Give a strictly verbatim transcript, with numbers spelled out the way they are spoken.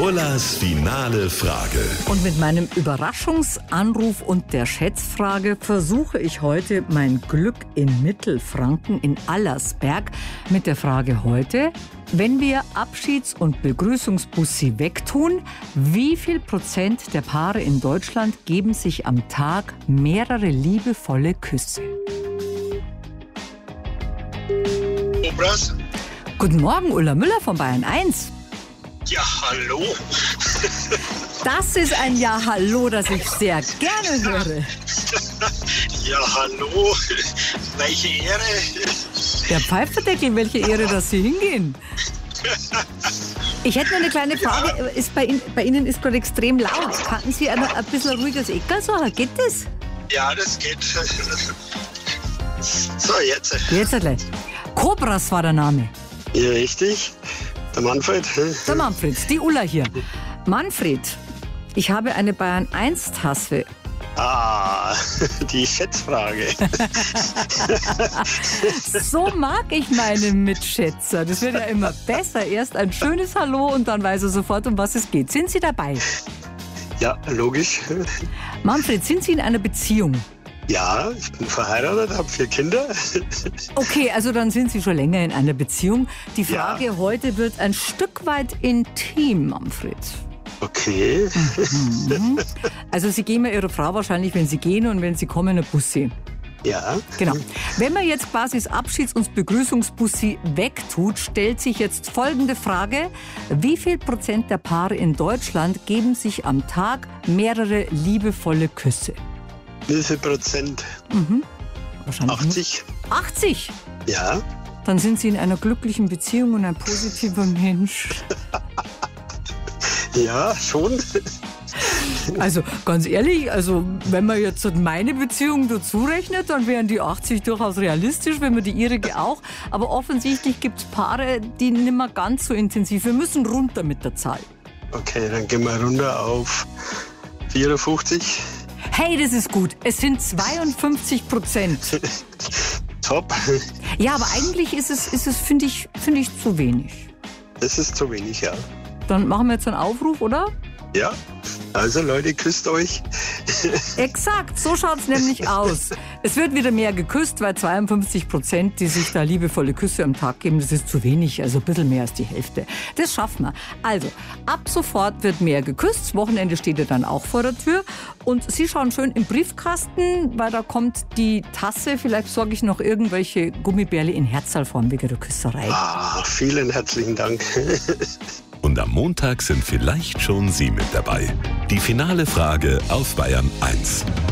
Ullas finale Frage. Und mit meinem Überraschungsanruf und der Schätzfrage versuche ich heute mein Glück in Mittelfranken, in Allersberg, mit der Frage heute: Wenn wir Abschieds- und Begrüßungsbussi wegtun, wie viel Prozent der Paare in Deutschland geben sich am Tag mehrere liebevolle Küsse? Obras? Guten Morgen, Ulla Müller von Bayern eins. Ja, hallo. Das ist ein Ja-Hallo, das ich sehr gerne höre. Ja, hallo. Welche Ehre. Der Pfeiferdeckel, welche Ehre, dass Sie hingehen. Ich hätte noch eine kleine Frage. Ja. Ist bei, Ihnen, bei Ihnen ist gerade extrem laut. Kannten Sie ein, ein bisschen ruhiges Eckerl sagen? Geht das? Ja, das geht. So, jetzt. Jetzt gleich. Cobras war der Name. Ja, richtig. Der Manfred. Der Manfred, die Ulla hier. Manfred, ich habe eine Bayern eins Tasse. Ah, die Schätzfrage. So mag ich meine Mitschätzer. Das wird ja immer besser. Erst ein schönes Hallo und dann weiß er sofort, um was es geht. Sind Sie dabei? Ja, logisch. Manfred, sind Sie in einer Beziehung? Ja, ich bin verheiratet, habe vier Kinder. Okay, also dann sind Sie schon länger in einer Beziehung. Die Frage Ja. heute wird ein Stück weit intim, Manfred. Okay. Mhm. Also Sie geben ja Ihrer Frau wahrscheinlich, wenn Sie gehen und wenn Sie kommen, eine Bussi. Ja. Genau. Wenn man jetzt quasi das Abschieds- und Begrüßungsbussi wegtut, stellt sich jetzt folgende Frage: Wie viel Prozent der Paare in Deutschland geben sich am Tag mehrere liebevolle Küsse? Wie viel Prozent? Wahrscheinlich achtzig? achtzig. Ja. Dann sind Sie in einer glücklichen Beziehung und ein positiver Mensch. Ja, schon. Also ganz ehrlich, also wenn man jetzt meine Beziehung dazu rechnet, dann wären die achtzig durchaus realistisch, wenn man die ihrige auch. Aber offensichtlich gibt es Paare, die nicht mehr ganz so intensiv. Wir müssen runter mit der Zahl. Okay, dann gehen wir runter auf vierundfünfzig. Hey, das ist gut. Es sind zweiundfünfzig Prozent. Top. Ja, aber eigentlich ist es, ist es finde ich, finde ich, zu wenig. Das ist zu wenig, ja. Dann machen wir jetzt einen Aufruf, oder? Ja, also Leute, küsst euch. Exakt, so schaut's nämlich aus. Es wird wieder mehr geküsst, weil zweiundfünfzig Prozent, die sich da liebevolle Küsse am Tag geben, das ist zu wenig, also ein bisschen mehr als die Hälfte. Das schaffen wir. Also, ab sofort wird mehr geküsst. Das Wochenende steht ja dann auch vor der Tür. Und Sie schauen schön im Briefkasten, weil da kommt die Tasse. Vielleicht sorge ich noch irgendwelche Gummibärle in Herzalform wegen der Küsserei. Ah, vielen herzlichen Dank. Und am Montag sind vielleicht schon Sie mit dabei. Die finale Frage auf Bayern eins.